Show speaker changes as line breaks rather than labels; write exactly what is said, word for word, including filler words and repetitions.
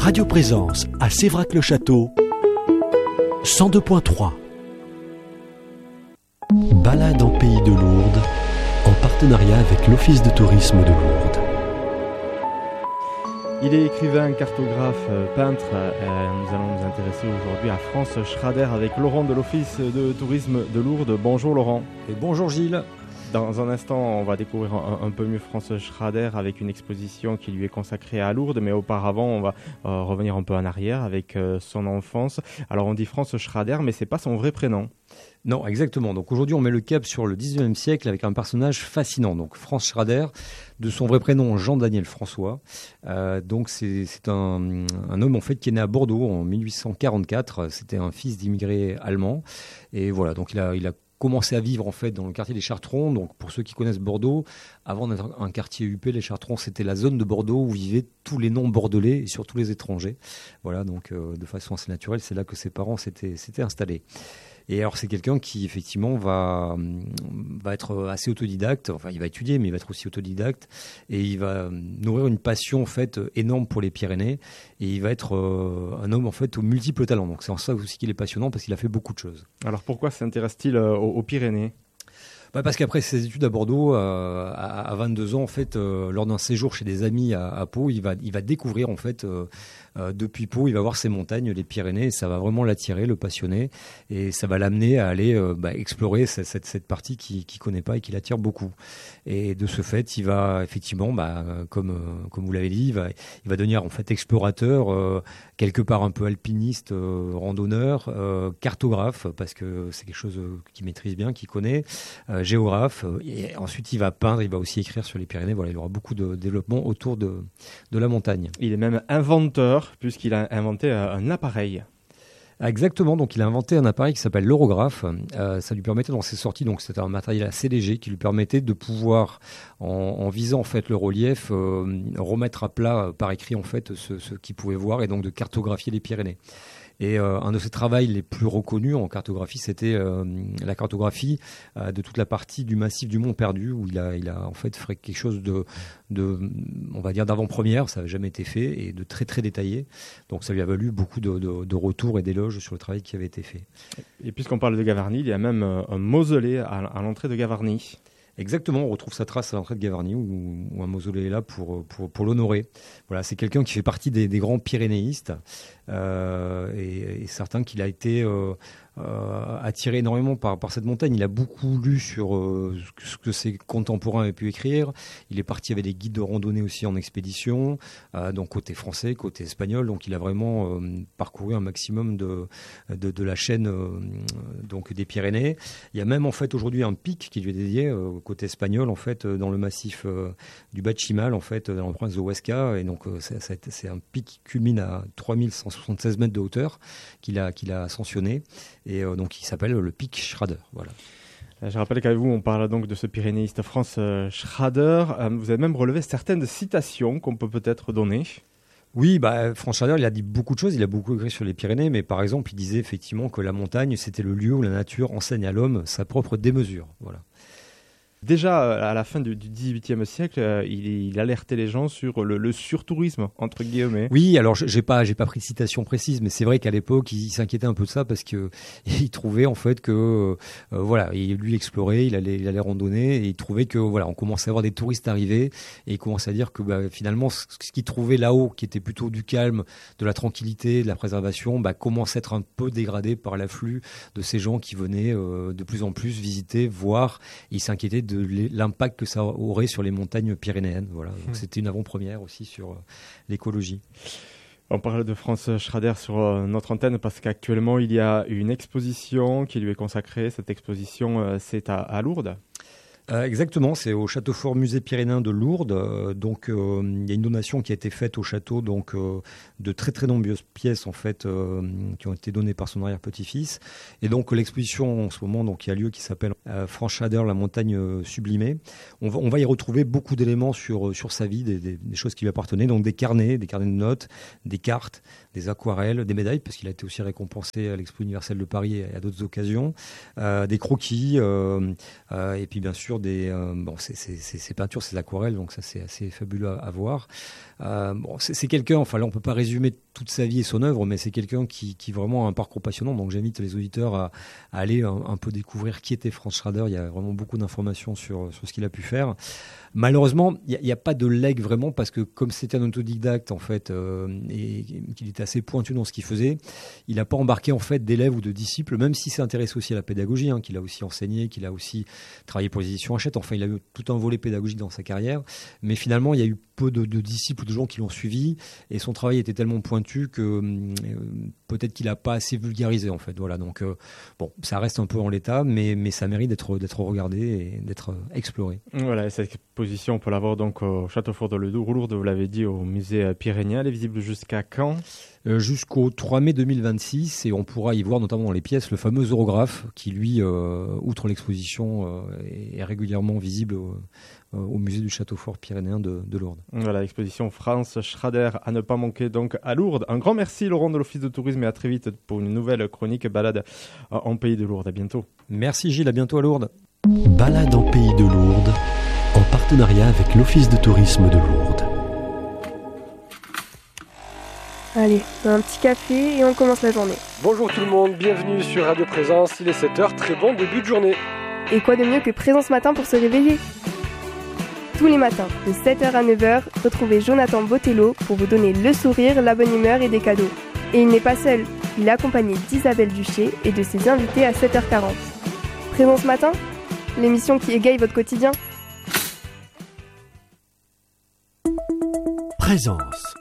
Radio Présence à Sévrac-le-Château, cent deux point trois. Balade en pays de Lourdes, en partenariat avec l'Office de tourisme de Lourdes.
Il est écrivain, cartographe, peintre. Euh, nous allons nous intéresser aujourd'hui à France Schrader avec Laurent de l'Office de tourisme de Lourdes. Bonjour Laurent.
Et bonjour Gilles.
Dans un instant, on va découvrir un, un peu mieux France Schrader avec une exposition qui lui est consacrée à Lourdes. Mais auparavant, on va euh, revenir un peu en arrière avec euh, son enfance. Alors on dit France Schrader, mais c'est pas son vrai prénom.
Non, exactement. Donc aujourd'hui, on met le cap sur le dix-neuvième siècle avec un personnage fascinant. Donc France Schrader, de son vrai prénom Jean-Daniel François. Euh, donc c'est, c'est un, un homme en fait qui est né à Bordeaux en mille huit cent quarante-quatre. C'était un fils d'immigrés allemands. Et voilà, donc il a, il a commencé à vivre en fait dans le quartier des Chartrons. Donc pour ceux qui connaissent Bordeaux, avant d'être un quartier huppé, les Chartrons, c'était la zone de Bordeaux où vivaient tous les noms bordelais et surtout les étrangers. Voilà, donc euh, de façon assez naturelle, c'est là que ses parents s'étaient, s'étaient installés. Et alors c'est quelqu'un qui effectivement va, va être assez autodidacte, enfin il va étudier mais il va être aussi autodidacte et il va nourrir une passion en fait énorme pour les Pyrénées et il va être euh, un homme en fait aux multiples talents. Donc c'est en ça aussi qu'il est passionnant parce qu'il a fait beaucoup de choses.
Alors pourquoi s'intéresse-t-il euh, aux, aux Pyrénées ?
Bah parce qu'après ses études à Bordeaux, euh, à, à vingt-deux ans en fait, euh, lors d'un séjour chez des amis à, à Pau, il va, il va découvrir en fait euh, euh, depuis Pau, il va voir ces montagnes, les Pyrénées, et ça va vraiment l'attirer, le passionner, et ça va l'amener à aller euh, bah, explorer cette, cette, cette partie qu'il qui connaît pas et qui l'attire beaucoup. Et de ce fait, il va effectivement, bah, comme euh, comme vous l'avez dit, il va, il va devenir en fait explorateur, euh, quelque part un peu alpiniste, euh, randonneur, euh, cartographe parce que c'est quelque chose euh, qu'il maîtrise bien, qu'il connaît. Euh, géographe, et ensuite il va peindre, il va aussi écrire sur les Pyrénées. Voilà, il aura beaucoup de développement autour de, de la montagne.
Il est même inventeur, puisqu'il a inventé un appareil.
Exactement, donc il a inventé un appareil qui s'appelle l'orographe. Euh, ça lui permettait dans ses sorties, donc c'était un matériel assez léger qui lui permettait de pouvoir, en, en visant en fait le relief, euh, remettre à plat euh, par écrit en fait ce, ce qu'il pouvait voir et donc de cartographier les Pyrénées. Et euh, un de ses travaux les plus reconnus en cartographie, c'était euh, la cartographie euh, de toute la partie du massif du Mont Perdu, où il a, il a en fait fait quelque chose de, de on va dire d'avant-première, ça n'avait jamais été fait, et de très très détaillé. Donc ça lui a valu beaucoup de, de, de retours et d'éloges sur le travail qui avait été fait.
Et puisqu'on parle de Gavarnie, il y a même un mausolée à, à l'entrée de Gavarnie.
Exactement, on retrouve sa trace à l'entrée de Gavarnie où, où un mausolée est là pour, pour, pour l'honorer. Voilà, c'est quelqu'un qui fait partie des, des grands pyrénéistes euh, et, et certain qu'il a été euh, euh, attiré énormément par, par cette montagne. Il a beaucoup lu sur euh, ce que ses contemporains avaient pu écrire. Il est parti avec des guides de randonnée aussi en expédition, euh, donc côté français, côté espagnol. Donc il a vraiment euh, parcouru un maximum de, de, de la chaîne euh, donc des Pyrénées. Il y a même en fait aujourd'hui un pic qui lui est dédié euh, côté espagnol en fait dans le massif euh, du Bachimal en fait dans la province de Huesca, et donc euh, c'est, c'est, c'est un pic qui culmine à trois mille cent soixante-seize mètres de hauteur qu'il a, qu'il a ascensionné, et euh, donc il s'appelle le pic Schrader. Voilà.
Je rappelle qu'avec vous, on parle donc de ce pyrénéiste France euh, Schrader. Euh, vous avez même relevé certaines citations qu'on peut peut-être donner.
Oui, bah, France Schrader, il a dit beaucoup de choses, il a beaucoup écrit sur les Pyrénées, mais par exemple, il disait effectivement que la montagne, c'était le lieu où la nature enseigne à l'homme sa propre démesure. Voilà.
Déjà, à la fin du dix-huitième siècle, euh, il, il alertait les gens sur le, le surtourisme, entre guillemets.
Oui, alors j'ai pas, j'ai pas pris de citation précise, mais c'est vrai qu'à l'époque, il, il s'inquiétait un peu de ça parce que il trouvait en fait que, euh, voilà, il, lui explorait, il allait, il allait randonner, et il trouvait que, voilà, on commençait à avoir des touristes arriver, et il commençait à dire que, bah, finalement, ce, ce qu'il trouvait là-haut, qui était plutôt du calme, de la tranquillité, de la préservation, bah, commençait à être un peu dégradé par l'afflux de ces gens qui venaient euh, de plus en plus visiter, voir. Et il s'inquiétait de de l'impact que ça aurait sur les montagnes pyrénéennes. Voilà. Donc, mmh. C'était une avant-première aussi sur euh, l'écologie.
On parle de France Schrader sur euh, notre antenne parce qu'actuellement, il y a une exposition qui lui est consacrée. Cette exposition, euh, c'est à, à Lourdes.
Euh, exactement, c'est au Château Fort Musée Pyrénéen de Lourdes. Euh, donc, euh, il y a une donation qui a été faite au château, donc euh, de très très nombreuses pièces en fait euh, qui ont été données par son arrière-petit-fils. Et donc l'exposition en ce moment, donc, qui a lieu, qui s'appelle euh, France Schrader, la montagne euh, sublimée. On va, on va y retrouver beaucoup d'éléments sur sur sa vie, des, des, des choses qui lui appartenaient, donc des carnets, des carnets de notes, des cartes, des aquarelles, des médailles, parce qu'il a été aussi récompensé à l'Expo universelle de Paris et à d'autres occasions, euh, des croquis, euh, euh, et puis bien sûr Lourdes. Et euh, bon, c'est, c'est, c'est, c'est peintures, c'est aquarelles, donc ça c'est assez fabuleux à, à voir. Euh, bon, c'est, c'est quelqu'un, enfin là on peut pas résumer toute sa vie et son œuvre, mais c'est quelqu'un qui, qui vraiment a un parcours passionnant. Donc j'invite les auditeurs à, à aller un, un peu découvrir qui était Franz Schrader. Il y a vraiment beaucoup d'informations sur, sur ce qu'il a pu faire. Malheureusement, il n'y a, a pas de legs vraiment, parce que comme c'était un autodidacte en fait, euh, et qu'il était assez pointu dans ce qu'il faisait, il n'a pas embarqué en fait d'élèves ou de disciples, même s'il s'est intéressé aussi à la pédagogie, hein, qu'il a aussi enseigné, qu'il a aussi travaillé pour les éditions Hachette. Enfin, il a eu tout un volet pédagogique dans sa carrière, mais finalement, il y a eu peu de, de disciples ou de gens qui l'ont suivi, et son travail était tellement pointu que euh, peut-être qu'il n'a pas assez vulgarisé en fait. Voilà, donc euh, bon, ça reste un peu en l'état, mais, mais ça mérite d'être, d'être regardé et d'être exploré.
Voilà, cette exposition, on peut la voir donc au Château Fort de Lourdes, vous l'avez dit, au musée pyrénéen. Elle est visible jusqu'à quand ?
Euh, jusqu'au trois mai deux mille vingt-six, et on pourra y voir notamment dans les pièces le fameux orographe qui lui, euh, outre l'exposition, euh, est régulièrement visible au, au musée du Château Fort pyrénéen de, de Lourdes.
Voilà, l'exposition Franz Schrader à ne pas manquer donc à Lourdes. Un grand merci Laurent de l'Office de tourisme, et à très vite pour une nouvelle chronique balade en Pays de Lourdes. À bientôt.
Merci Gilles, à bientôt à Lourdes.
Balade en Pays de Lourdes, en partenariat avec l'Office de tourisme de Lourdes.
Allez, un petit café et on commence la journée.
Bonjour tout le monde, bienvenue sur Radio Présence, il est sept heures, très bon début de journée.
Et quoi de mieux que Présence Matin pour se réveiller ? Tous les matins, de sept heures à neuf heures, retrouvez Jonathan Botello pour vous donner le sourire, la bonne humeur et des cadeaux. Et il n'est pas seul, il est accompagné d'Isabelle Duché et de ses invités à sept heures quarante. Présence Matin, l'émission qui égaye votre quotidien.
Présence.